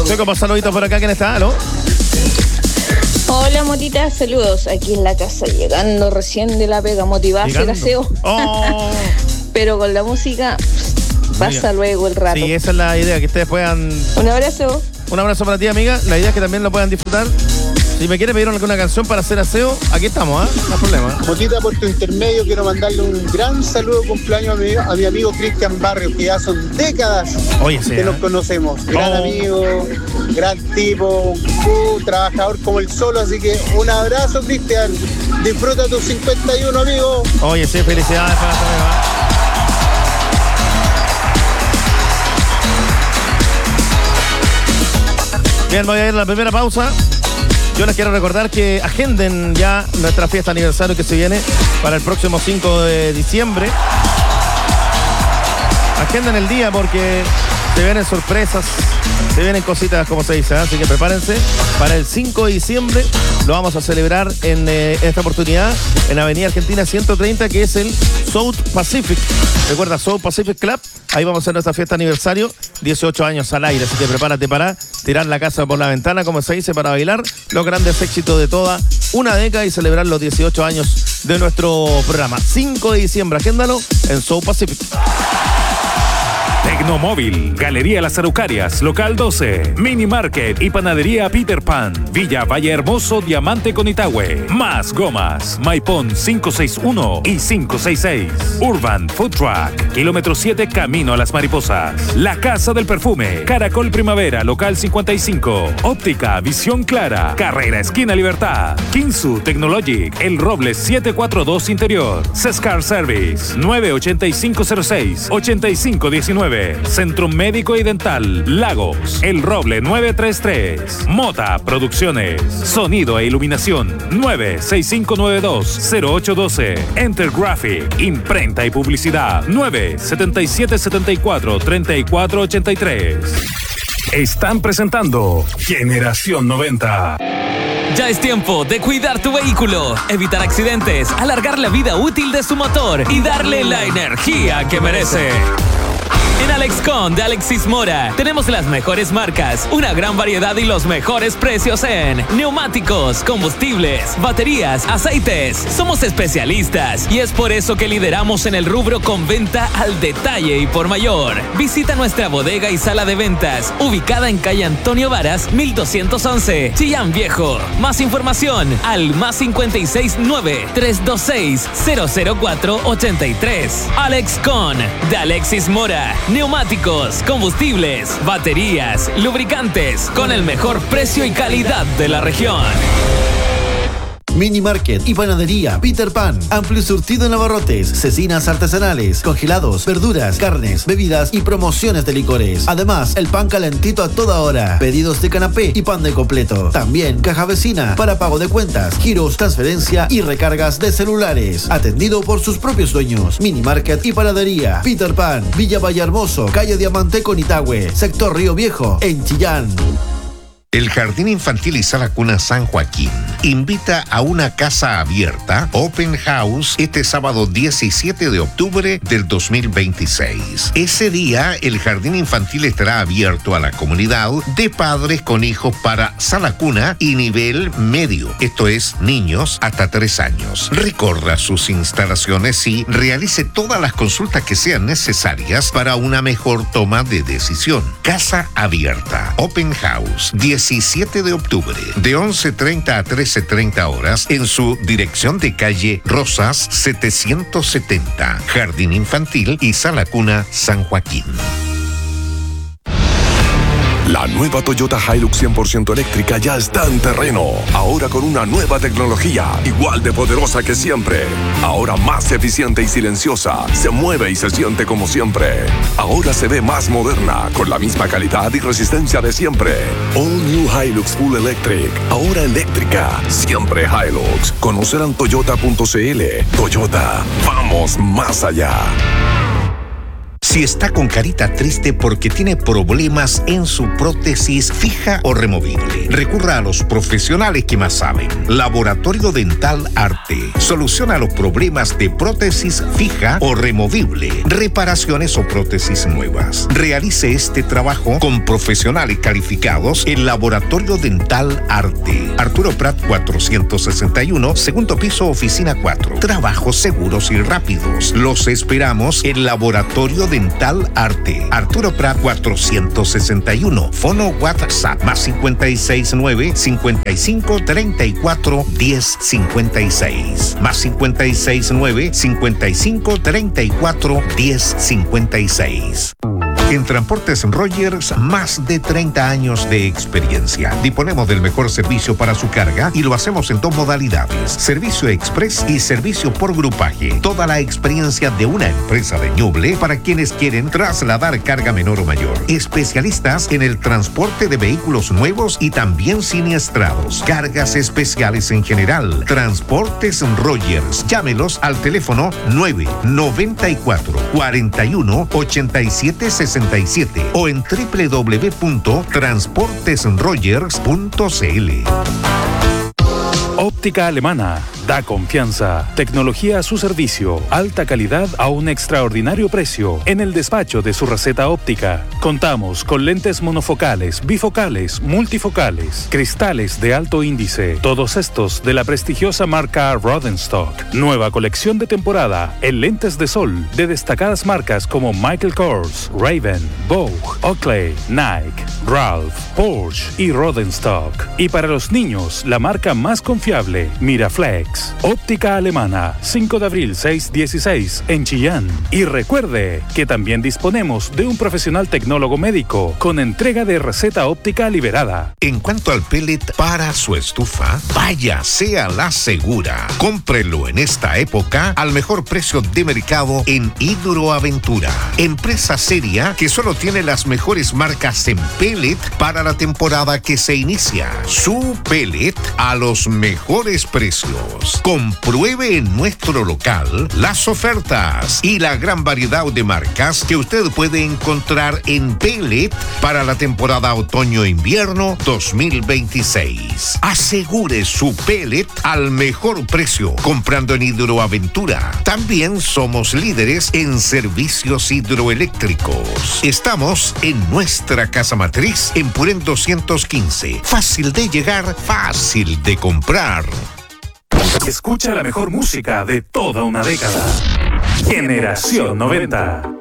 Tengo más saluditos por acá. ¿Quién está? ¿Aló? Hola, Motita, saludos. Aquí en la casa, llegando recién de la pega, motivada a hacer aseo. Oh. Pero con la música pasa luego el rato. Sí, esa es la idea, que ustedes puedan... Un abrazo. Un abrazo para ti, amiga. La idea es que también lo puedan disfrutar. Si me quiere pedir alguna canción para hacer aseo, aquí estamos, ¿eh? No hay problema. Motita, por tu intermedio, quiero mandarle un gran saludo de cumpleaños a mi amigo Cristian Barrios, que ya son décadas que nos conocemos. Gran amigo, gran tipo, trabajador como el solo, así que un abrazo, Cristian. Disfruta tus 51, amigo. Oye, sí, felicidades para tu amigo. Bien, voy a ir a la primera pausa. Yo les quiero recordar que agenden ya nuestra fiesta aniversario que se viene para el próximo 5 de diciembre. Agenden el día porque se vienen sorpresas, se vienen cositas, como se dice, ¿eh? Así que prepárense para el 5 de diciembre. Lo vamos a celebrar en esta oportunidad en Avenida Argentina 130, que es el South Pacific. Recuerda, South Pacific Club. Ahí vamos a hacer nuestra fiesta aniversario, 18 años al aire, así que prepárate para tirar la casa por la ventana, como se dice, para bailar los grandes éxitos de toda una década y celebrar los 18 años de nuestro programa. 5 de diciembre, agéndalo en South Pacific. Tecnomóvil, Galería Las Araucarias, Local 12, Mini Market y Panadería Peter Pan, Villa Valle Hermoso, Diamante con Itahue. Más Gomas, Maipón 561 y 566. Urban Food Truck, kilómetro 7, camino a Las Mariposas. La Casa del Perfume, Caracol Primavera, Local 55. Óptica, Visión Clara, Carrera Esquina Libertad. Kinsu Technologic, El Roble 742 Interior. Sescar Service, 98506-8519. Centro Médico y Dental, Lagos, El Roble 933. Mota Producciones, Sonido e Iluminación, 96592-0812. Enter Graphic, Imprenta y Publicidad, 97774-3483. Están presentando Generación 90. Ya es tiempo de cuidar tu vehículo, evitar accidentes, alargar la vida útil de su motor y darle la energía que merece. En Alexcon de Alexis Mora tenemos las mejores marcas, una gran variedad y los mejores precios en neumáticos, combustibles, baterías, aceites. Somos especialistas y es por eso que lideramos en el rubro con venta al detalle y por mayor. Visita nuestra bodega y sala de ventas, ubicada en calle Antonio Varas, 1211, Chillán Viejo. Más información al +56 9-326-00483. Alexcon de Alexis Mora. Neumáticos, combustibles, baterías, lubricantes, con el mejor precio y calidad de la región. Mini Market y Panadería Peter Pan. Amplio surtido en abarrotes, cecinas artesanales, congelados, verduras, carnes, bebidas y promociones de licores. Además, el pan calentito a toda hora. Pedidos de canapé y pan de completo. También caja vecina para pago de cuentas, giros, transferencia y recargas de celulares. Atendido por sus propios dueños. Mini Market y Panadería Peter Pan. Villa Valle Hermoso, calle Diamante con Itahue, sector Río Viejo, en Chillán. El Jardín Infantil y Sala Cuna San Joaquín invita a una casa abierta, Open House, este sábado 17 de octubre del 2026. Ese día, el Jardín Infantil estará abierto a la comunidad de padres con hijos para sala cuna y nivel medio, esto es, niños hasta 3 años. Recorra sus instalaciones y realice todas las consultas que sean necesarias para una mejor toma de decisión. Casa abierta, Open House, 17 de octubre, de 11:30 a 13:30 horas, en su dirección de calle Rosas 770, Jardín Infantil y Sala Cuna San Joaquín. La nueva Toyota Hilux 100% eléctrica ya está en terreno. Ahora con una nueva tecnología, igual de poderosa que siempre. Ahora más eficiente y silenciosa. Se mueve y se siente como siempre. Ahora se ve más moderna, con la misma calidad y resistencia de siempre. All New Hilux Full Electric. Ahora eléctrica. Siempre Hilux. Conocerán toyota.cl. Toyota. Vamos más allá. Si está con carita triste porque tiene problemas en su prótesis fija o removible, recurra a los profesionales que más saben. Laboratorio Dental Arte soluciona los problemas de prótesis fija o removible, reparaciones o prótesis nuevas. Realice este trabajo con profesionales calificados en Laboratorio Dental Arte. Arturo Prat 461, segundo piso, oficina 4. Trabajos seguros y rápidos. Los esperamos en Laboratorio Dental Arte. Arturo Prat 461. Fono WhatsApp más 569 55 34 10 56. Más 569 55 34 10 56. En Transportes Rogers, más de 30 años de experiencia. Disponemos del mejor servicio para su carga y lo hacemos en 2 modalidades: servicio express y servicio por grupaje. Toda la experiencia de una empresa de Ñuble para quienes quieren trasladar carga menor o mayor. Especialistas en el transporte de vehículos nuevos y también siniestrados. Cargas especiales en general. Transportes Rogers. Llámelos al teléfono 994 41 87 67 o en www.transportesrogers.cl. Óptica Alemana. Da confianza, tecnología a su servicio, alta calidad a un extraordinario precio en el despacho de su receta óptica. Contamos con lentes monofocales, bifocales, multifocales, cristales de alto índice, todos estos de la prestigiosa marca Rodenstock. Nueva colección de temporada en lentes de sol de destacadas marcas como Michael Kors, Ray-Ban, Vogue, Oakley, Nike, Ralph, Porsche y Rodenstock. Y para los niños, la marca más confiable, Miraflex. Óptica Alemana, 5 de abril 616 en Chillán. Y recuerde que también disponemos de un profesional tecnólogo médico con entrega de receta óptica liberada. En cuanto al pellet para su estufa, váyase a la segura. Cómprelo en esta época al mejor precio de mercado en Hidroaventura. Empresa seria que solo tiene las mejores marcas en pellet para la temporada que se inicia. Su pellet a los mejores precios. Compruebe en nuestro local las ofertas y la gran variedad de marcas que usted puede encontrar en pellet para la temporada otoño-invierno 2026. Asegure su pellet al mejor precio comprando en Hidroaventura. También somos líderes en servicios hidroeléctricos. Estamos en nuestra casa matriz en Purén 215. Fácil de llegar, fácil de comprar. Escucha la mejor música de toda una década. Generación 90.